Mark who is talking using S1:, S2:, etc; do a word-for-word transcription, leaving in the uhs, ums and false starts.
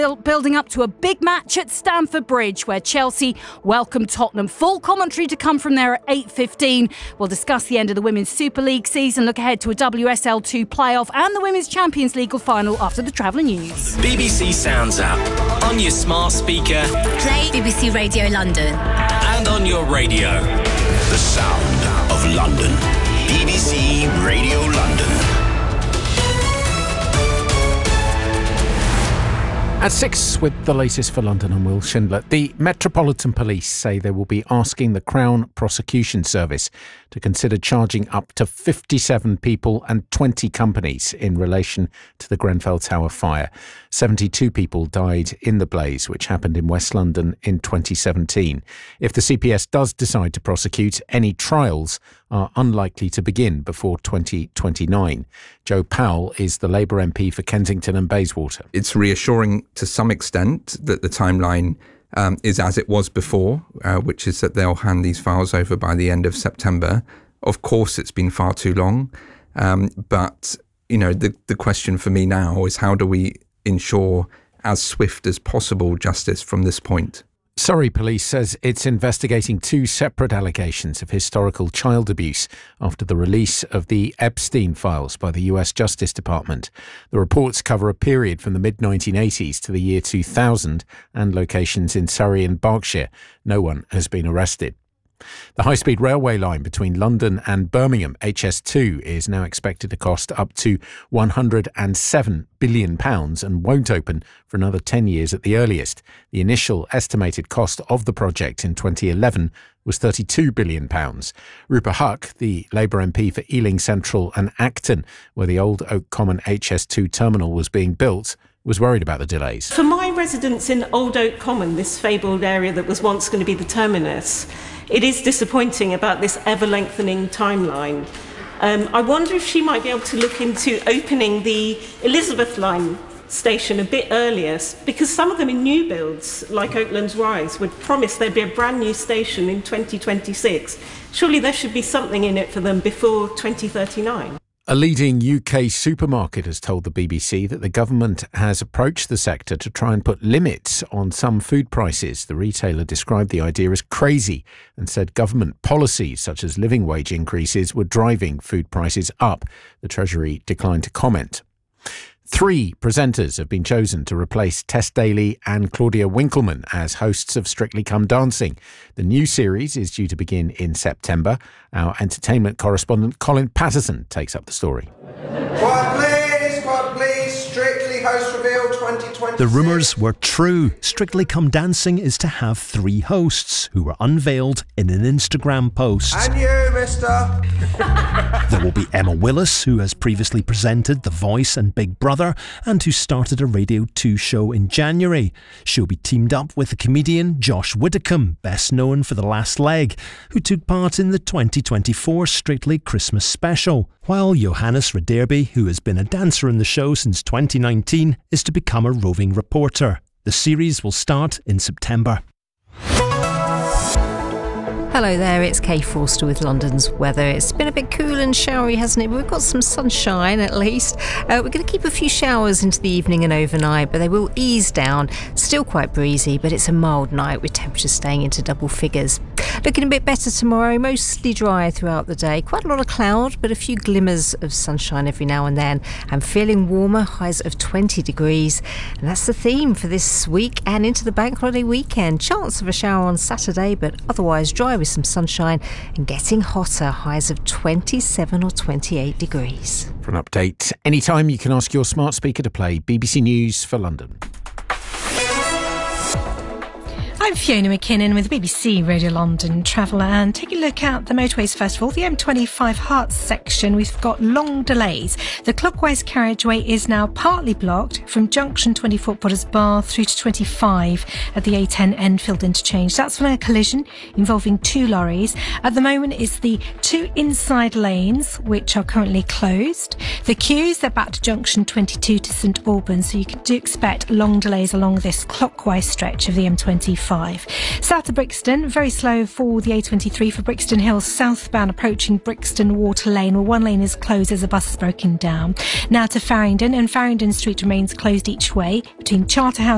S1: Building up to a big match at Stamford Bridge where Chelsea welcome Tottenham. Full commentary to come from there at eight fifteen. We'll discuss the end of the Women's Super League season, look ahead to a W S L two playoff and the Women's Champions League final after the Travelling News.
S2: B B C Sounds app, on your smart speaker.
S3: Play B B C Radio London.
S2: And on your radio.
S4: The sound of London. B B C Radio London.
S5: At six with the latest for London, and Will Schindler. The Metropolitan Police say they will be asking the Crown Prosecution Service to consider charging up to fifty-seven people and twenty companies in relation to the Grenfell Tower fire. seventy-two people died in the blaze, which happened in West London in twenty seventeen. If the C P S does decide to prosecute, any trials are unlikely to begin before twenty twenty-nine. Joe Powell is the Labour M P for Kensington and Bayswater.
S6: It's reassuring to some extent that the timeline um, is as it was before, uh, which is that they'll hand these files over by the end of September. Of course, it's been far too long, um, but you know the the question for me now is how do we ensure as swift as possible justice from this point?
S5: Surrey Police says it's investigating two separate allegations of historical child abuse after the release of the Epstein files by the U S Justice Department. The reports cover a period from the mid nineteen eighties to the year two thousand and locations in Surrey and Berkshire. No one has been arrested. The high-speed railway line between London and Birmingham, H S two, is now expected to cost up to one hundred seven billion pounds and won't open for another ten years at the earliest. The initial estimated cost of the project in twenty eleven was thirty-two billion pounds. Rupert Huck, the Labour M P for Ealing Central and Acton, where the old Oak Common H S two terminal was being built, was worried about the delays.
S7: For my residents in Old Oak Common, this fabled area that was once going to be the terminus, it is disappointing about this ever-lengthening timeline. Um, I wonder if she might be able to look into opening the Elizabeth Line station a bit earlier, because some of them in new builds, like Oaklands Rise, would promise there'd be a brand new station in twenty twenty-six. Surely there should be something in it for them before twenty thirty-nine.
S5: A leading U K supermarket has told the B B C that the government has approached the sector to try and put limits on some food prices. The retailer described the idea as crazy and said government policies such as living wage increases were driving food prices up. The Treasury declined to comment. Three presenters have been chosen to replace Tess Daly and Claudia Winkleman as hosts of Strictly Come Dancing. The new series is due to begin in September. Our entertainment correspondent Colin Patterson takes up the story.
S8: Quiet please, quiet please, Strictly host reveal twenty twenty.
S9: The rumours were true. Strictly Come Dancing is to have three hosts who were unveiled in an Instagram post.
S8: And you, mister.
S9: There will be Emma Willis, who has previously presented The Voice and Big Brother and who started a Radio two show in January. She'll be teamed up with the comedian Josh Widdicombe, best known for The Last Leg, who took part in the twenty twenty-four Strictly Christmas special, while Johannes Rederby, who has been a dancer in the show since twenty nineteen, is to become a roving reporter. The series will start in September.
S10: Hello there, it's Kay Forster with London's weather. It's been a bit cool and showery, hasn't it? But we've got some sunshine at least. Uh, we're going to keep a few showers into the evening and overnight, but they will ease down. Still quite breezy, but it's a mild night with temperatures staying into double figures. Looking a bit better tomorrow, mostly dry throughout the day. Quite a lot of cloud, but a few glimmers of sunshine every now and then. And feeling warmer, highs of twenty degrees. And that's the theme for this week and into the bank holiday weekend. Chance of a shower on Saturday, but otherwise dry with some sunshine and getting hotter, highs of twenty-seven or twenty-eight degrees.
S5: For an update anytime, you can ask your smart speaker to play B B C News for London.
S11: I'm Fiona McKinnon with B B C Radio London Traveller, and take a look at the Motorways Festival, the M twenty-five Herts section. We've got long delays. The clockwise carriageway is now partly blocked from junction twenty-four Potters Bar through to twenty-five at the A ten Enfield interchange. That's from a collision involving two lorries. At the moment, it's the two inside lanes which are currently closed. The queues, they're back to junction twenty-two to St Albans, so you can do expect long delays along this clockwise stretch of the M twenty-five. South of Brixton, very slow for the A twenty-three for Brixton Hill southbound approaching Brixton Water Lane, where one lane is closed as a bus is broken down. Now to Farringdon, and Farringdon Street remains closed each way between Charterhouse